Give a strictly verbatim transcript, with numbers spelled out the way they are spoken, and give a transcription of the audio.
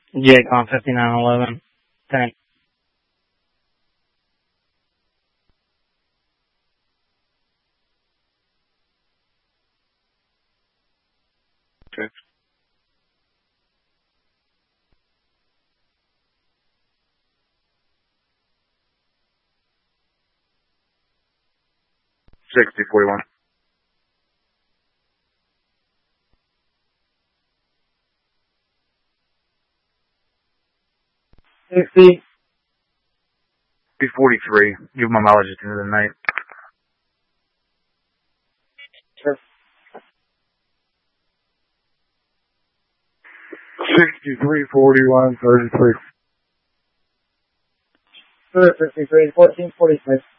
Jake on fifty-nine eleven. ten. Okay. sixty forty-one. sixty. B forty-three. Give my mileage at the end of the night. Sure. sixty-three forty-one thirty-three. Sure, fifty-three, fourteen forty-six.